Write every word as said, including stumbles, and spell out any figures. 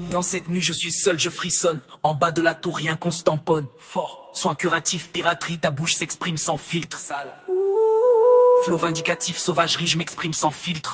Dans cette nuit je suis seul, je frissonne. En bas de la tour rien qu'on se tamponne. Fort, soin curatif, piraterie, ta bouche s'exprime sans filtre. Sale. Flow vindicatif, sauvagerie, je m'exprime sans filtre.